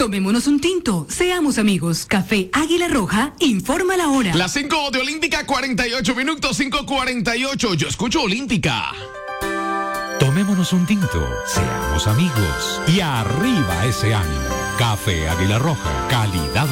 Tomémonos un tinto, seamos amigos. Café Águila Roja, informa la hora. Las 5 de Olímpica, 48 minutos, 5:48. Yo escucho Olímpica. Tomémonos un tinto, seamos amigos y arriba ese ánimo. Café Águila Roja, calidad